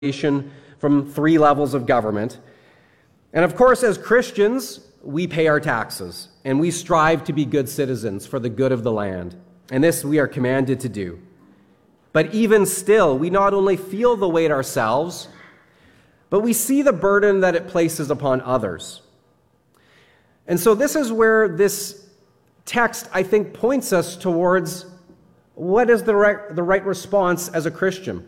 from 3 levels of government. And of course, as Christians, we pay our taxes, and we strive to be good citizens for the good of the land. And this we are commanded to do. But even still, we not only feel the weight ourselves, but we see the burden that it places upon others. And so this is where this text, I think, points us towards what is the right response as a Christian.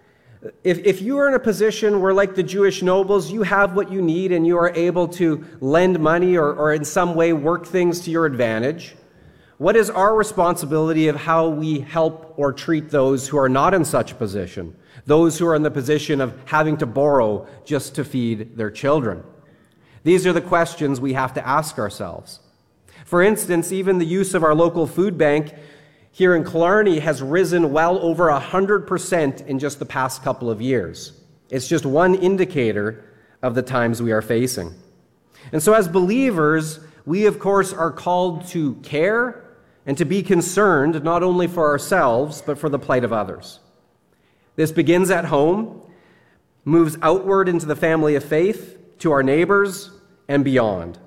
If you are in a position where, like the Jewish nobles, you have what you need and you are able to lend money or in some way work things to your advantage, what is our responsibility of how we help or treat those who are not in such a position, those who are in the position of having to borrow just to feed their children? These are the questions we have to ask ourselves. For instance, even the use of our local food bank here in Killarney has risen well over 100% in just the past couple of years. It's just one indicator of the times we are facing. And so as believers, we of course are called to care and to be concerned not only for ourselves, but for the plight of others. This begins at home, moves outward into the family of faith, to our neighbors, and beyond.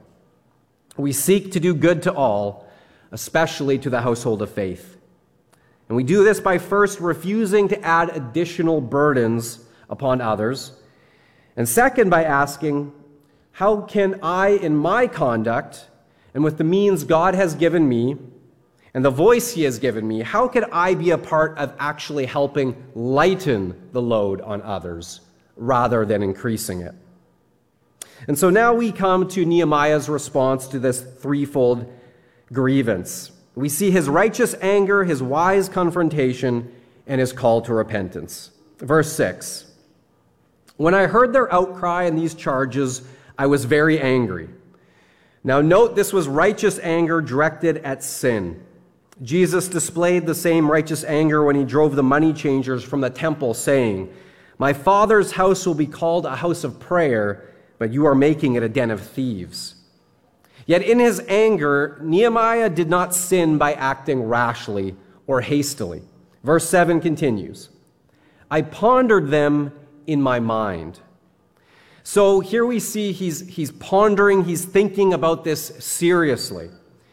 We seek to do good to all, especially to the household of faith. And we do this by first refusing to add additional burdens upon others. And second, by asking, how can I, in my conduct, and with the means God has given me, and the voice He has given me, how can I be a part of actually helping lighten the load on others rather than increasing it? And so now we come to Nehemiah's response to this threefold grievance. We see his righteous anger, his wise confrontation, and his call to repentance. Verse 6, "When I heard their outcry and these charges, I was very angry." Now note, this was righteous anger directed at sin. Jesus displayed the same righteous anger when he drove the money changers from the temple, saying, "My Father's house will be called a house of prayer, but you are making it a den of thieves." Yet in his anger, Nehemiah did not sin by acting rashly or hastily. Verse 7 continues, "I pondered them in my mind." So here we see he's pondering, he's thinking about this seriously.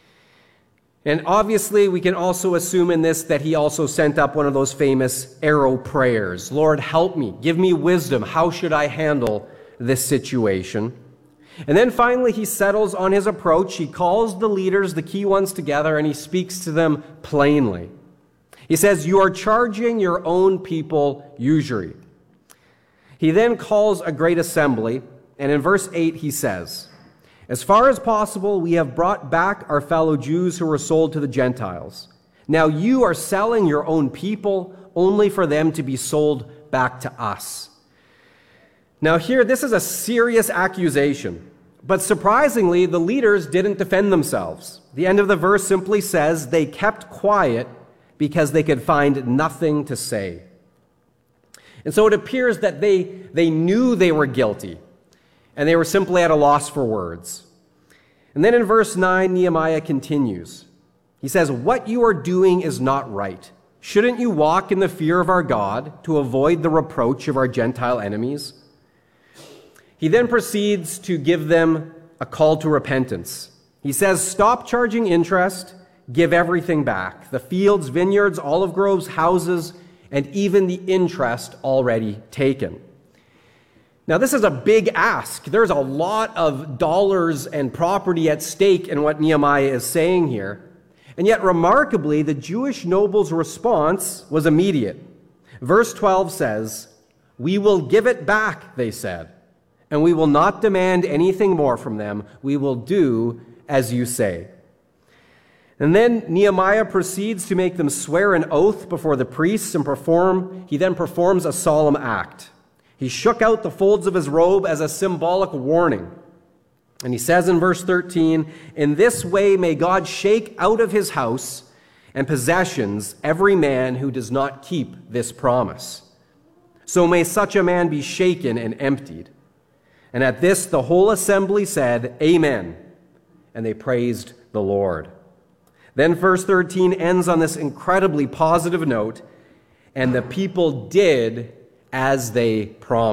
And obviously we can also assume in this that he also sent up one of those famous arrow prayers. Lord, help me, give me wisdom. How should I handle this situation? And then finally he settles on his approach. He calls the leaders, the key ones, together, and he speaks to them plainly. He says, "You are charging your own people usury." He then calls a great assembly, and in verse 8 he says, "As far as possible, we have brought back our fellow Jews who were sold to the Gentiles. Now you are selling your own people only for them to be sold back to us." Now here, this is a serious accusation, but surprisingly, the leaders didn't defend themselves. The end of the verse simply says they kept quiet because they could find nothing to say. And so it appears that they knew they were guilty, and they were simply at a loss for words. And then in verse 9, Nehemiah continues. He says, "What you are doing is not right. Shouldn't you walk in the fear of our God to avoid the reproach of our Gentile enemies?" He then proceeds to give them a call to repentance. He says, "Stop charging interest, give everything back, the fields, vineyards, olive groves, houses, and even the interest already taken." Now, this is a big ask. There's a lot of dollars and property at stake in what Nehemiah is saying here. And yet, remarkably, the Jewish nobles' response was immediate. Verse 12 says, "We will give it back," they said, "and we will not demand anything more from them. We will do as you say." And then Nehemiah proceeds to make them swear an oath before the priests and he then performs a solemn act. He shook out the folds of his robe as a symbolic warning. And he says in verse 13, "In this way may God shake out of his house and possessions every man who does not keep this promise. So may such a man be shaken and emptied." And at this the whole assembly said, "Amen," and they praised the Lord. Then verse 13 ends on this incredibly positive note, "And the people did as they promised.